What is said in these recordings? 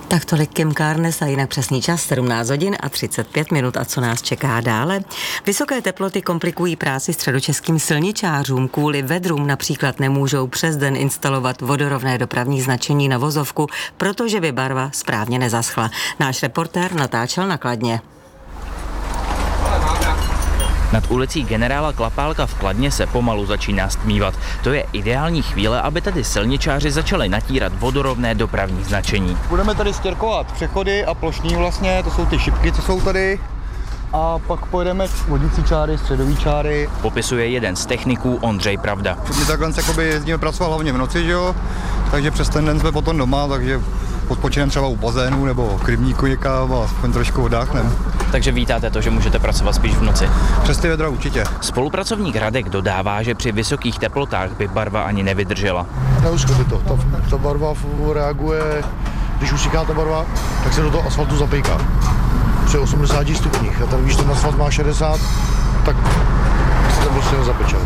Tak tolik Kim Carnes a jinak přesný čas 17 hodin a 35 minut. A co nás čeká dále? Vysoké teploty komplikují práci středočeským silničářům. Kvůli vedrům například nemůžou přes den instalovat vodorovné dopravní značení na vozovku, protože by barva správně nezaschla. Náš reportér natáčel na Kladně. Nad ulicí generála Klapálka v Kladně se pomalu začíná stmívat. To je ideální chvíle, aby tady silničáři začali natírat vodorovné dopravní značení. Budeme tady stěrkovat přechody a plošní vlastně, to jsou ty šipky, co jsou tady. A pak pojedeme vodící čáry, středový čáry. Popisuje jeden z techniků Ondřej Pravda. My takhle jezdíme pracovat hlavně v noci, že jo? Takže přes ten den jsme potom doma, takže odpočineme třeba u bazénu nebo k rybníku někam a aspoň trošku oddáchneme. Takže vítáte to, že můžete pracovat spíš v noci? Přes ty vedra určitě. Spolupracovník Radek dodává, že při vysokých teplotách by barva ani nevydržela. Neuschne by to. Ta barva reaguje, když usychá ta barva, tak se do toho asfaltu zapejká. Při 80 stupních. A ten, když ten asfalt má 60, tak se to prostě nezapeče.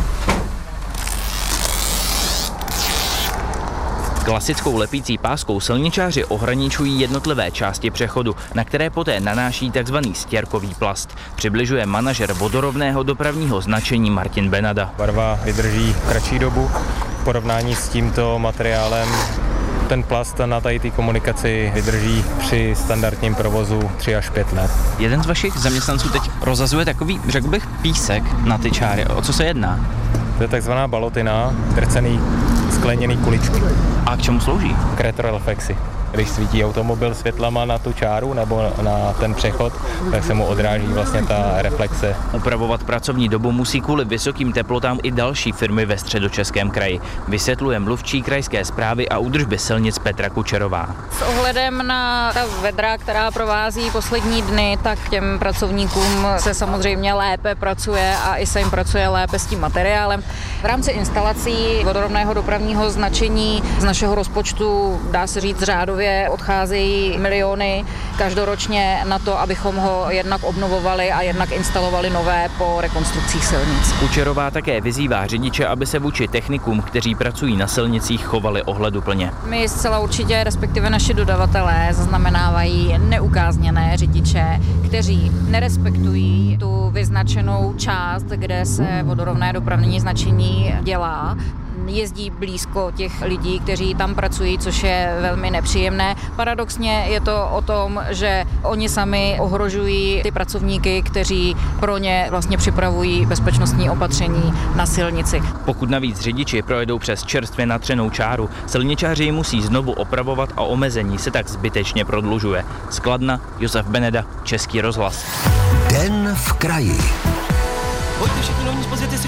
Klasickou lepící páskou silničáři ohraničují jednotlivé části přechodu, na které poté nanáší tzv. Stěrkový plast. Přibližuje manažer vodorovného dopravního značení Martin Benada. Barva vydrží kratší dobu v porovnání s tímto materiálem. Ten plast na tady té komunikaci vydrží při standardním provozu 3 až 5 let. Jeden z vašich zaměstnanců teď rozhazuje takový, řekl bych, písek na ty čáry. O co se jedná? To je takzvaná balotina, drcený skleněný kuličky. A k čemu slouží? K retroreflexi. Když svítí automobil světlama na tu čáru nebo na ten přechod, tak se mu odráží vlastně ta reflexe. Upravovat pracovní dobu musí kvůli vysokým teplotám i další firmy ve Středočeském kraji. Vysvětluje mluvčí krajské správy a údržby silnic Petra Kučerová. S ohledem na ta vedra, která provází poslední dny, tak těm pracovníkům se samozřejmě lépe pracuje a i se jim pracuje lépe s tím materiálem. V rámci instalací vodorovného dopravního značení z našeho rozpočtu, dá se říct, řádově odcházejí miliony každoročně na to, abychom ho jednak obnovovali a jednak instalovali nové po rekonstrukcích silnic. Kučerová také vyzývá řidiče, aby se vůči technikům, kteří pracují na silnicích, chovali ohleduplně. My zcela určitě, respektive naši dodavatelé, zaznamenávají neukázněné řidiče, kteří nerespektují tu vyznačenou část, kde se vodorovné dopravní značení dělá. Jezdí blízko těch lidí, kteří tam pracují, což je velmi nepříjemné. Paradoxně je to o tom, že oni sami ohrožují ty pracovníky, kteří pro ně vlastně připravují bezpečnostní opatření na silnici. Pokud navíc řidiči projedou přes čerstvě natřenou čáru, silničáři ji musí znovu opravovat a omezení se tak zbytečně prodlužuje. Z Kladna, Josef Beneda, Český rozhlas. Den v kraji. Pojďte všichni, no nic, pozvěte si